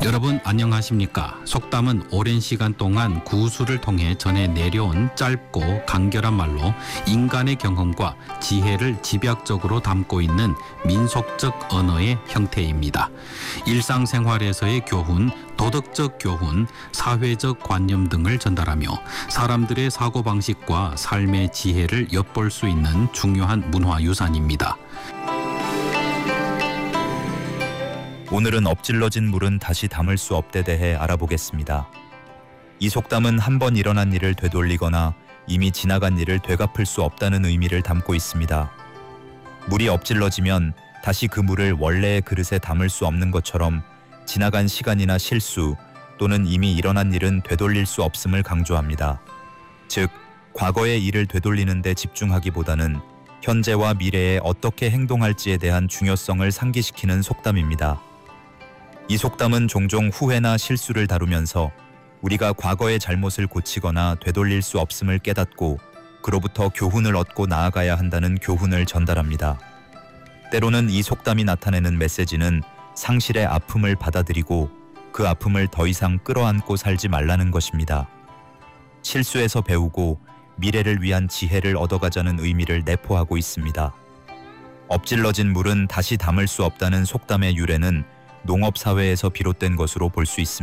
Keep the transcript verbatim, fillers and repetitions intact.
여러분 안녕하십니까? 속담은 오랜 시간 동안 구술을 통해 전해 내려온 짧고 간결한 말로 인간의 경험과 지혜를 집약적으로 담고 있는 민속적 언어의 형태입니다. 일상생활에서의 교훈, 도덕적 교훈, 사회적 관념 등을 전달하며 사람들의 사고방식과 삶의 지혜를 엿볼 수 있는 중요한 문화유산입니다. 오늘은 엎질러진 물은 다시 담을 수 없대 대해 알아보겠습니다. 이 속담은 한 번 일어난 일을 되돌리거나 이미 지나간 일을 되갚을 수 없다는 의미를 담고 있습니다. 물이 엎질러지면 다시 그 물을 원래의 그릇에 담을 수 없는 것처럼 지나간 시간이나 실수 또는 이미 일어난 일은 되돌릴 수 없음을 강조합니다. 즉, 과거의 일을 되돌리는 데 집중하기보다는 현재와 미래에 어떻게 행동할지에 대한 중요성을 상기시키는 속담입니다. 이 속담은 종종 후회나 실수를 다루면서 우리가 과거의 잘못을 고치거나 되돌릴 수 없음을 깨닫고 그로부터 교훈을 얻고 나아가야 한다는 교훈을 전달합니다. 때로는 이 속담이 나타내는 메시지는 상실의 아픔을 받아들이고 그 아픔을 더 이상 끌어안고 살지 말라는 것입니다. 실수에서 배우고 미래를 위한 지혜를 얻어가자는 의미를 내포하고 있습니다. 엎질러진 물은 다시 담을 수 없다는 속담의 유래는 농업사회에서 비롯된 것으로 볼 수 있습니다.